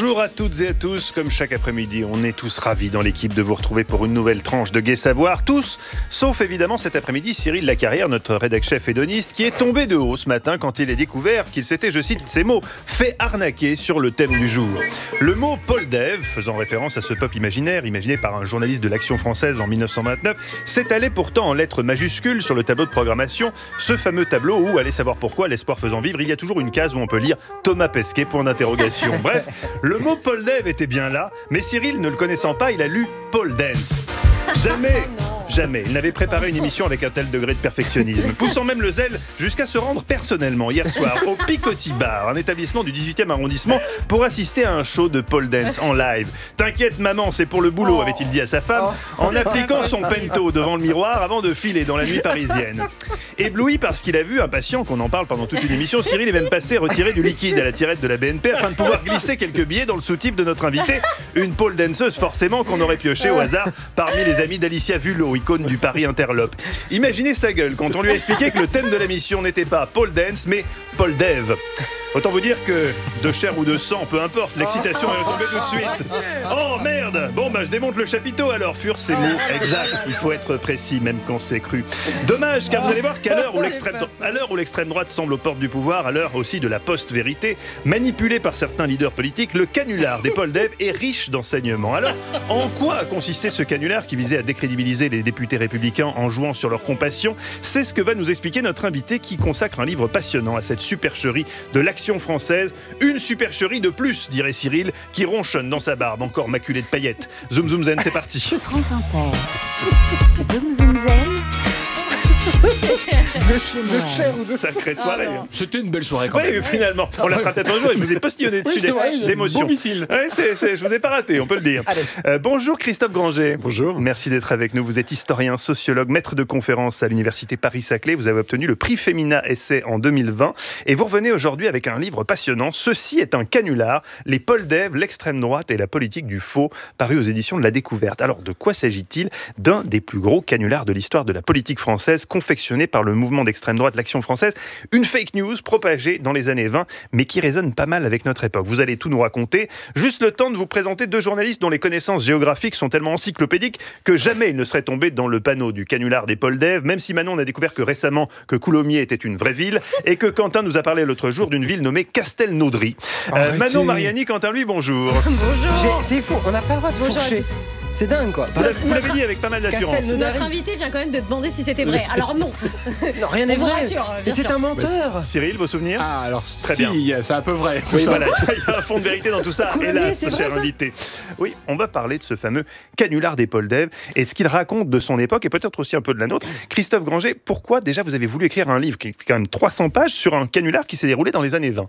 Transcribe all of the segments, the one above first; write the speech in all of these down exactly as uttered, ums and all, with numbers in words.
Bonjour à toutes et à tous, comme chaque après-midi, on est tous ravis dans l'équipe de vous retrouver pour une nouvelle tranche de Gai Savoir, tous, sauf évidemment cet après-midi Cyril Lacarrière, notre rédac-chef hédoniste, qui est tombé de haut ce matin quand il a découvert qu'il s'était, je cite ces mots, fait arnaquer sur le thème du jour. Le mot Poldev, faisant référence à ce peuple imaginaire, imaginé par un journaliste de l'Action française en dix-neuf cent vingt-neuf, s'étalait pourtant en lettres majuscules sur le tableau de programmation, ce fameux tableau où, allez savoir pourquoi, l'espoir faisant vivre, il y a toujours une case où on peut lire Thomas Pesquet, point d'interrogation. Bref, le mot Poldev était bien là, mais Cyril, ne le connaissant pas, il a lu Pole Dance. Jamais, jamais, il n'avait préparé une émission avec un tel degré de perfectionnisme, poussant même le zèle jusqu'à se rendre personnellement hier soir au Picoty Bar, un établissement du dix-huitième arrondissement, pour assister à un show de pole dance en live. « T'inquiète maman, c'est pour le boulot », avait-il dit à sa femme, en appliquant son pento devant le miroir avant de filer dans la nuit parisienne. Ébloui parce qu'il a vu, impatient qu'on en parle pendant toute une émission, Cyril est même passé retirer du liquide à la tirette de la B N P afin de pouvoir glisser quelques billets dans le soutif de notre invité, une pole danseuse forcément qu'on aurait pioché au hasard parmi les amis d'Alicia Vulot, icône du Paris Interlope. Imaginez sa gueule quand on lui a expliqué que le thème de la mission n'était pas pole dance mais pole dev. Autant vous dire que de chair ou de sang, peu importe, l'excitation est retombée tout de suite. Oh merde! Bon bah je démonte le chapiteau alors, furent ces mots exacts. Il faut être précis même quand c'est cru. Dommage, car vous allez voir qu'à l'heure où l'extrême, à l'heure où l'extrême droite semble aux portes du pouvoir, à l'heure aussi de la post-vérité, manipulée par certains leaders politiques, le canular des Poldev est riche d'enseignements. Alors, en quoi a consisté ce canular qui visait à décrédibiliser les députés républicains en jouant sur leur compassion? C'est ce que va nous expliquer notre invité qui consacre un livre passionnant à cette supercherie de l'Action française. Une supercherie de plus, dirait Cyril, qui ronchonne dans sa barbe, encore maculée de paillettes. Zoom Zoom Zen, c'est parti. France Inter. Zoom Zoom Zen. De chair ou de sacrée soirée. Ah C'était une belle soirée quand oui, même. finalement, on la fera peut-être un jour et je vous ai postillonné dessus oui, des, d'émotions. Bon missile. Ouais, c'est, c'est, je vous ai pas raté, on peut le dire. Euh, bonjour Christophe Granger. Bonjour. Merci d'être avec nous. Vous êtes historien, sociologue, maître de conférences à l'université Paris-Saclay. Vous avez obtenu le prix Femina Essai en deux mille vingt et vous revenez aujourd'hui avec un livre passionnant. Ceci est un canular, les Poldev, l'extrême droite et la politique du faux, paru aux éditions de La Découverte. Alors de quoi s'agit-il? D'un des plus gros canulars de l'histoire de la politique française, confectionné par le mouvement d'extrême droite l'Action française, une fake news propagée dans les années vingt, mais qui résonne pas mal avec notre époque. Vous allez tout nous raconter. Juste le temps de vous présenter deux journalistes dont les connaissances géographiques sont tellement encyclopédiques que jamais ils ne seraient tombés dans le panneau du canular des Poldev, même si Manon a découvert que récemment que Coulommiers était une vraie ville et que Quentin nous a parlé l'autre jour d'une ville nommée Castelnaudry. Euh, Manon Mariani, Quentin lui, bonjour. Bonjour. C'est fou, on n'a pas le droit de Bonjour fourcher. C'est dingue quoi. Vous l'avez, vous l'avez dit avec pas mal d'assurance. Notre invité vient quand même de demander si c'était vrai. Alors non. Non, rien n'est On vous vrai. rassure, bien Mais c'est sûr. un menteur. Cyril, vos souvenirs? Ah alors Très si, bien. c'est un peu vrai. Tout Oui, ça. voilà, il y a un fond de vérité dans tout ça, Coulommiers, hélas, c'est vrai, cher ça invité. Oui, on va parler de ce fameux canular des Poldev et ce qu'il raconte de son époque et peut-être aussi un peu de la nôtre. Christophe Granger, pourquoi déjà vous avez voulu écrire un livre qui fait quand même trois cents pages sur un canular qui s'est déroulé dans les années vingt?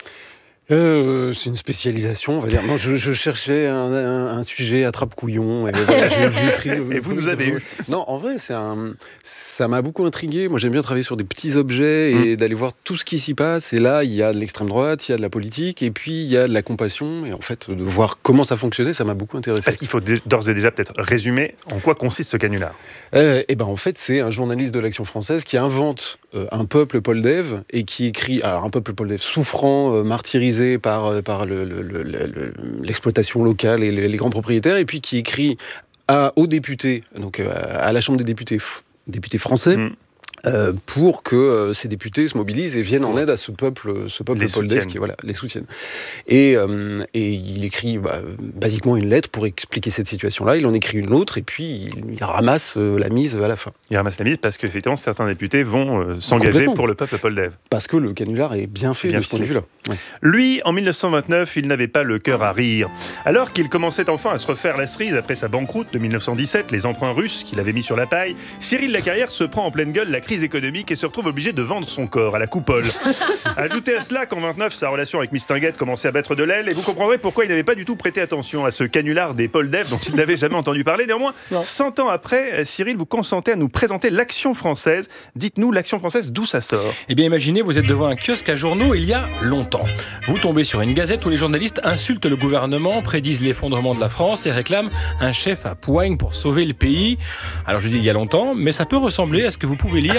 Euh, c'est une spécialisation, on va dire. Non, je, je cherchais un, un, un sujet attrape-couillon. Et, voilà, j'ai, j'ai écrit le, et vous nous avez eu. Non, en vrai, c'est un, ça m'a beaucoup intrigué. Moi, j'aime bien travailler sur des petits objets et mmh. d'aller voir tout ce qui s'y passe. Et là, il y a de l'extrême droite, il y a de la politique, et puis il y a de la compassion. Et en fait, de voir comment ça fonctionnait, ça m'a beaucoup intéressé. Parce qu'il faut d'ores et déjà peut-être résumer en quoi consiste ce canular. Euh, et ben, en fait, c'est un journaliste de l'Action française qui invente euh, un peuple Poldev et qui écrit, alors un peuple Poldev souffrant, euh, martyrisé par, par le, le, le, le, l'exploitation locale et les, les grands propriétaires, et puis qui écrit à, aux députés, donc à la Chambre des députés, f- députés français, mmh. euh, pour que euh, ces députés se mobilisent et viennent en aide à ce peuple, ce peuple Poldev qui voilà, les soutiennent. Et, euh, et il écrit bah, basiquement une lettre pour expliquer cette situation-là, il en écrit une autre, et puis il, il ramasse euh, la mise à la fin. Il ramasse la mise parce qu'effectivement, certains députés vont euh, s'engager pour le peuple Poldev. Parce que le canular est bien fait bien de ce point de vue-là. Ouais. Lui, en dix-neuf cent vingt-neuf, il n'avait pas le cœur à rire. Alors qu'il commençait enfin à se refaire la cerise après sa banqueroute de dix-neuf cent dix-sept, les emprunts russes qu'il avait mis sur la paille, Cyril Lacarrière se prend en pleine gueule la crise économique et se retrouve obligé de vendre son corps à la coupole. Ajoutez à cela qu'en vingt-neuf, sa relation avec Miss Tinguette commençait à battre de l'aile et vous comprendrez pourquoi il n'avait pas du tout prêté attention à ce canular des Poldev dont il n'avait jamais entendu parler. Néanmoins, non. cent ans après, Cyril, vous consentez à nous présenter l'Action française. Dites-nous, l'Action française, d'où ça sort? Eh bien, imaginez, vous êtes devant un kiosque à journaux il y a longtemps. Vous tombez sur une gazette où les journalistes insultent le gouvernement, prédisent l'effondrement de la France et réclament un chef à poigne pour sauver le pays. Alors, je dis il y a longtemps, mais ça peut ressembler à ce que vous pouvez lire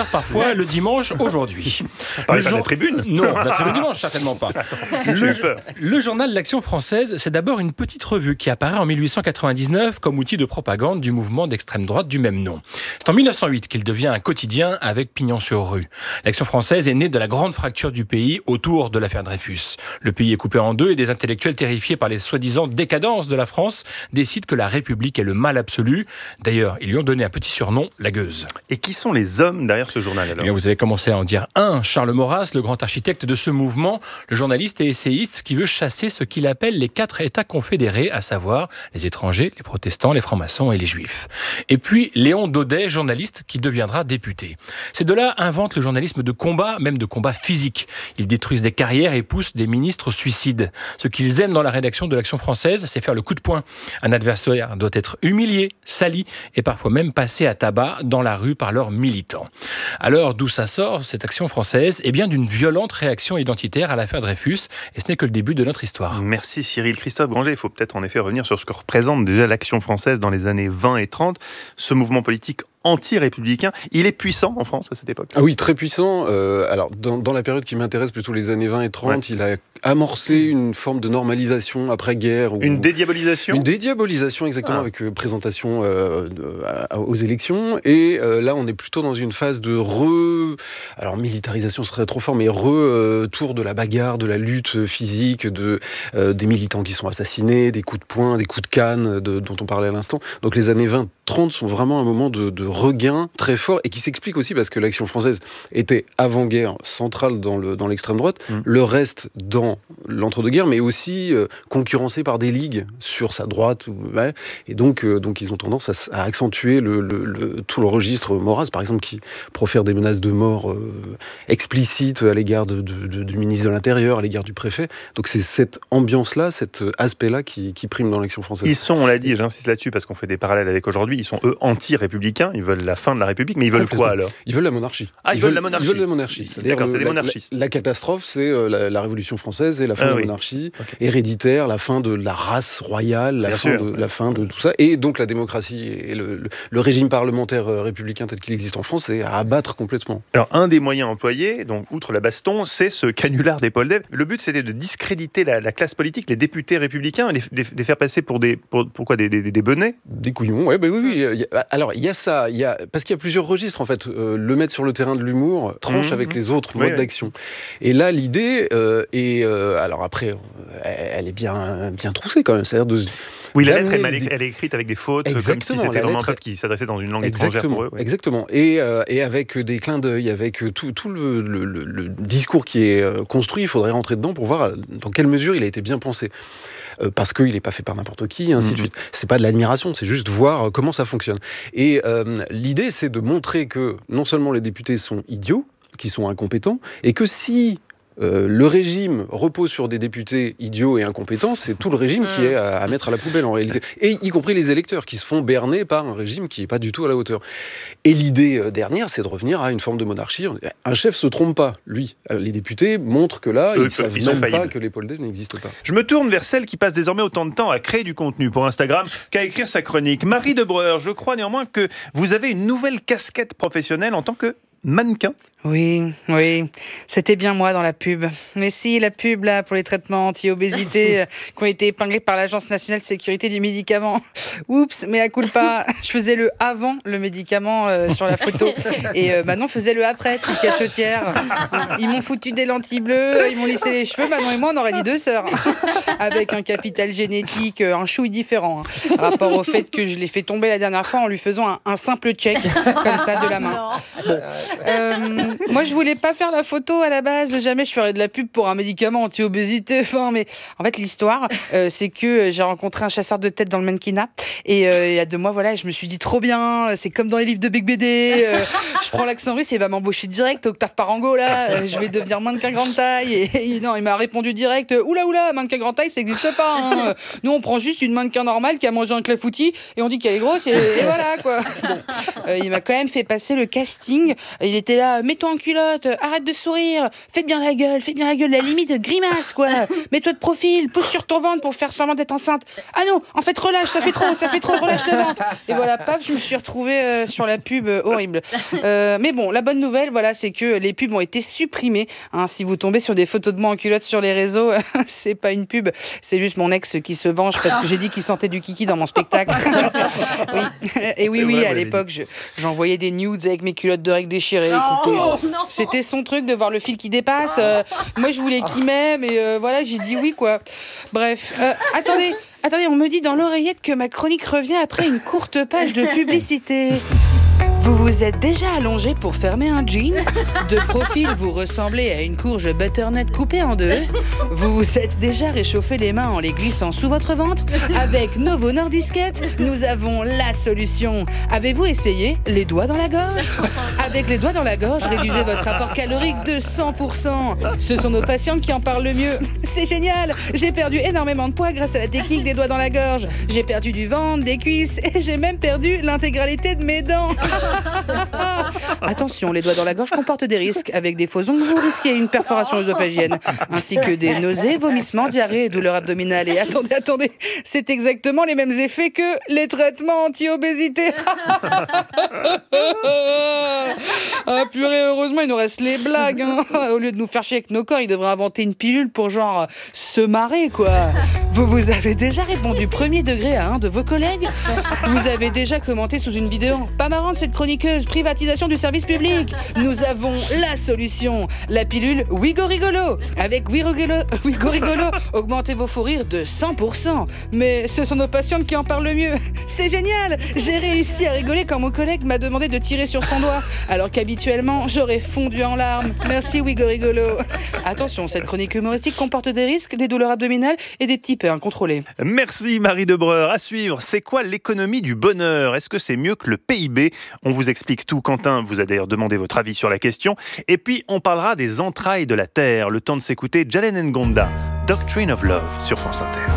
faire parfois le dimanche aujourd'hui. Parlez Le pas de jour- la tribune. Non, la tribune dimanche, certainement pas. J'ai Le, eu peur. le journal L'Action française, c'est d'abord une petite revue qui apparaît en mille huit cent quatre-vingt-dix-neuf comme outil de propagande du mouvement d'extrême droite du même nom. C'est en mille neuf cent huit qu'il devient un quotidien avec pignon sur rue. L'Action française est née de la grande fracture du pays autour de l'affaire Dreyfus. Le pays est coupé en deux et des intellectuels terrifiés par les soi-disant décadences de la France décident que la République est le mal absolu. D'ailleurs, ils lui ont donné un petit surnom, la gueuse. Et qui sont les hommes derrière ce journal Eh alors? bien, vous avez commencé à en dire un. Charles Maurras, le grand architecte de ce mouvement, le journaliste et essayiste qui veut chasser ce qu'il appelle les quatre États confédérés, à savoir les étrangers, les protestants, les francs-maçons et les juifs. Et puis Léon Daudet, journaliste qui deviendra député. Ces deux-là inventent le journalisme de combat, même de combat physique. Ils détruisent des carrières et poussent des ministres au suicide. Ce qu'ils aiment dans la rédaction de l'Action française, c'est faire le coup de poing. Un adversaire doit être humilié, sali et parfois même passé à tabac dans la rue par leurs militants. Alors, d'où ça sort, cette Action française? Eh bien, d'une violente réaction identitaire à l'affaire Dreyfus, et ce n'est que le début de notre histoire. Merci Cyril. Christophe Granger, il faut peut-être en effet revenir sur ce que représente déjà l'Action française dans les années vingt et trente. Ce mouvement politique anti-républicain, il est puissant en France à cette époque. Ah oui, très puissant. Euh, alors, dans, dans la période qui m'intéresse, plutôt les années vingt et trente, ouais. Il a amorcé une forme de normalisation après-guerre. Une dédiabolisation Une dédiabolisation, exactement, ah. avec euh, présentation euh, de, à, aux élections. Et euh, là, on est plutôt dans une phase de re... Alors, militarisation serait trop fort, mais retour euh, de la bagarre, de la lutte physique, de, euh, des militants qui sont assassinés, des coups de poing, des coups de canne de, dont on parlait à l'instant. Donc, les années vingt trente sont vraiment un moment de, de regain très fort et qui s'explique aussi parce que l'Action française était avant-guerre centrale dans, le, dans l'extrême droite, mmh. le reste dans l'entre-deux-guerres, mais aussi euh, concurrencé par des ligues sur sa droite. Ouais, et donc, euh, donc ils ont tendance à, à accentuer le, le, le, tout le registre Maurras, par exemple, qui profère des menaces de mort euh, explicites à l'égard de, de, de, du ministre de l'Intérieur, à l'égard du préfet. Donc c'est cette ambiance-là, cet aspect-là qui, qui prime dans l'Action française. Ils sont, on l'a dit, et j'insiste là-dessus parce qu'on fait des parallèles avec aujourd'hui, ils sont eux anti-républicains, ils veulent la fin de la République, mais ils veulent quoi alors? Ils veulent la monarchie. Ah, ils, ils veulent, veulent la monarchie. Ils veulent la monarchie. D'accord, c'est des la, monarchistes. La, la catastrophe, c'est euh, la, la Révolution française et la fin ah, de la oui. monarchie okay. héréditaire, la fin de la race royale, la, fin de, la fin de tout ça, et donc la démocratie et le, le, le régime parlementaire républicain tel qu'il existe en France, c'est à abattre complètement. Alors, un des moyens employés, donc outre la baston, c'est ce canular des Paul Dev. Le but, c'était de discréditer la, la classe politique, les députés républicains, et les, les faire passer pour des, pour, pour quoi, des, des, des benets? Des couillons, ouais, bah oui, oui. Il y a, alors, il y a ça, il y a, parce qu'il y a plusieurs registres, en fait. Euh, le mettre sur le terrain de l'humour tranche mmh, avec mmh. les autres modes oui, d'action. Oui. Et là, l'idée euh, est... Euh, alors après, elle est bien, bien troussée, quand même. C'est-à-dire de... Oui, la lettre, elle, elle est écrite avec des fautes, exactement, comme si c'était vraiment lettre... un peuple qui s'adressait dans une langue exactement, étrangère pour eux. Ouais. Exactement. Et, euh, et avec des clins d'œil, avec tout, tout le, le, le, le discours qui est construit, il faudrait rentrer dedans pour voir dans quelle mesure il a été bien pensé. Euh, parce qu'il n'est pas fait par n'importe qui, et ainsi mmh. de suite. C'est pas de l'admiration, c'est juste voir comment ça fonctionne. Et euh, l'idée, c'est de montrer que non seulement les députés sont idiots, qui sont incompétents, et que si Euh, le régime repose sur des députés idiots et incompétents, c'est tout le régime qui est à, à mettre à la poubelle en réalité. Et y compris les électeurs qui se font berner par un régime qui n'est pas du tout à la hauteur. Et l'idée euh, dernière, c'est de revenir à une forme de monarchie. Un chef se trompe pas, lui. Les députés montrent que là, Eux, ils ne savent même pas que les Paul Dev n'existent pas. Je me tourne vers celle qui passe désormais autant de temps à créer du contenu pour Instagram qu'à écrire sa chronique. Marie de Breuer, je crois néanmoins que vous avez une nouvelle casquette professionnelle en tant que mannequin. Oui, oui, c'était bien moi dans la pub. Mais si, la pub là pour les traitements anti-obésité euh, qui ont été épinglés par l'Agence nationale de sécurité du médicament. Oups, mais à culpa, je faisais le avant le médicament euh, sur la photo et euh, Manon faisait le après, petite cachetière. Ils m'ont foutu des lentilles bleues, ils m'ont laissé les cheveux. Manon et moi on aurait dit deux sœurs avec un capital génétique, un chouille différent. Hein, rapport au fait que je l'ai fait tomber la dernière fois en lui faisant un, un simple check comme ça de la main. Bon. Euh, moi, je voulais pas faire la photo à la base. Jamais je ferais de la pub pour un médicament anti-obésité. Enfin, mais en fait, l'histoire, euh, c'est que j'ai rencontré un chasseur de tête dans le mannequinat. Et euh, il y a deux mois, voilà, je me suis dit trop bien. C'est comme dans les livres de Big B D. Euh, je prends l'accent russe et il va m'embaucher direct. Octave Parango, là. Euh, je vais devenir mannequin grande taille. Et, et non, il m'a répondu direct. Oula, oula, mannequin grande taille, ça n'existe pas. Hein. Nous, on prend juste une mannequin normale qui a mangé un clafoutis et on dit qu'elle est grosse. Et, et voilà, quoi. Bon. Euh, il m'a quand même fait passer le casting. Il était là, mets toi en culotte, arrête de sourire, fais bien la gueule, fais bien la gueule, la limite grimace quoi. Mets-toi de profil, pousse sur ton ventre pour faire semblant d'être enceinte. Ah non, en fait relâche, ça fait trop, ça fait trop, relâche le ventre. Et voilà, paf, je me suis retrouvée euh, sur la pub euh, horrible. Euh, mais bon, la bonne nouvelle, voilà, c'est que les pubs ont été supprimées. Hein, si vous tombez sur des photos de moi en culotte sur les réseaux, c'est pas une pub, c'est juste mon ex qui se venge parce que j'ai dit qu'il sentait du kiki dans mon spectacle. Oui. Et oui, oui, vrai, à vous l'époque, je- j'envoyais des nudes avec mes culottes de règles déchirées. Écoutez, Oh, non. c'était son truc de voir le fil qui dépasse. Euh, moi, je voulais qu'il m'aime et euh, voilà, j'ai dit oui, quoi. Bref, euh, attendez, attendez, on me dit dans l'oreillette que ma chronique revient après une courte page de publicité. Vous vous êtes déjà allongé pour fermer un jean? De profil, vous ressemblez à une courge butternut coupée en deux. Vous vous êtes déjà réchauffé les mains en les glissant sous votre ventre? Avec Novo Nordisket, nous avons la solution. Avez-vous essayé les doigts dans la gorge? Avec les doigts dans la gorge, réduisez votre apport calorique de cent pour cent. Ce sont nos patientes qui en parlent le mieux. C'est génial! J'ai perdu énormément de poids grâce à la technique des doigts dans la gorge. J'ai perdu du ventre, des cuisses et j'ai même perdu l'intégralité de mes dents. Attention, les doigts dans la gorge comportent des risques. Avec des faux ongles, vous risquez une perforation œsophagienne, ainsi que des nausées, vomissements, diarrhée et douleurs abdominales. Et attendez, attendez, c'est exactement les mêmes effets que les traitements anti-obésité. Ah purée, heureusement, il nous reste les blagues. Hein. Au lieu de nous faire chier avec nos corps, ils devraient inventer une pilule pour genre euh, se marrer, quoi. Vous vous avez déjà répondu premier degré à un de vos collègues? Vous avez déjà commenté sous une vidéo? Pas marrante cette chroniqueuse, privatisation du service public. Nous avons la solution, la pilule Wigo Rigolo. Avec Wigo Rigolo, augmentez vos fous rires de cent pour cent. Mais ce sont nos patientes qui en parlent le mieux. C'est génial! J'ai réussi à rigoler quand mon collègue m'a demandé de tirer sur son doigt, alors qu'habituellement, j'aurais fondu en larmes. Merci Wigo Rigolo. Attention, cette chronique humoristique comporte des risques, des douleurs abdominales et des petits pains incontrôlés. Merci Marie Debreur. À suivre, c'est quoi l'économie du bonheur? Est-ce que c'est mieux que le P I B? On vous explique tout. Quentin vous a d'ailleurs demandé votre avis sur la question. Et puis, on parlera des entrailles de la Terre. Le temps de s'écouter Jalen Ngonda, Doctrine of Love sur France Inter.